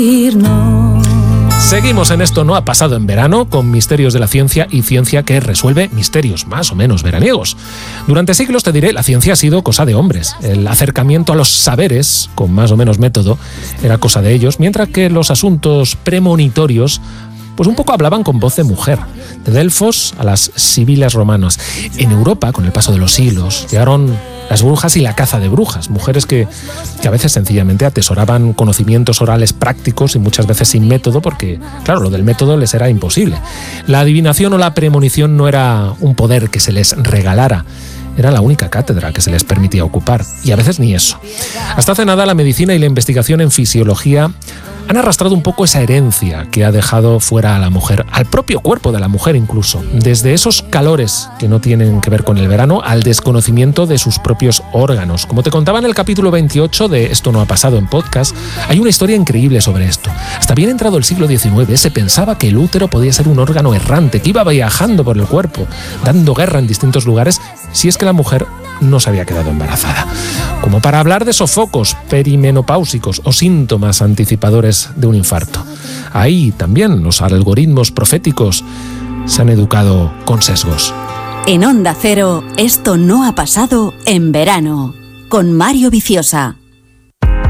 Seguimos en Esto no ha pasado en verano, con misterios de la ciencia y ciencia que resuelve misterios más o menos veraniegos. Durante siglos, te diré, la ciencia ha sido cosa de hombres. El acercamiento a los saberes, con más o menos método, era cosa de ellos, mientras que los asuntos premonitorios pues un poco hablaban con voz de mujer, de Delfos a las sibilas romanas. En Europa, con el paso de los siglos, llegaron las brujas y la caza de brujas, mujeres que a veces sencillamente atesoraban conocimientos orales prácticos y muchas veces sin método, porque, claro, lo del método les era imposible. La adivinación o la premonición no era un poder que se les regalara, era la única cátedra que se les permitía ocupar, y a veces ni eso. Hasta hace nada, la medicina y la investigación en fisiología han arrastrado un poco esa herencia que ha dejado fuera a la mujer, al propio cuerpo de la mujer incluso, desde esos calores que no tienen que ver con el verano al desconocimiento de sus propios órganos. Como te contaba en el capítulo 28 de Esto no ha pasado en podcast, hay una historia increíble sobre esto. Hasta bien entrado el siglo XIX se pensaba que el útero podía ser un órgano errante que iba viajando por el cuerpo, dando guerra en distintos lugares si es que la mujer no se había quedado embarazada. Como para hablar de sofocos perimenopáusicos o síntomas anticipadores de un infarto. Ahí también los algoritmos proféticos se han educado con sesgos. En Onda Cero, Esto no ha pasado en verano, con Mario Viciosa.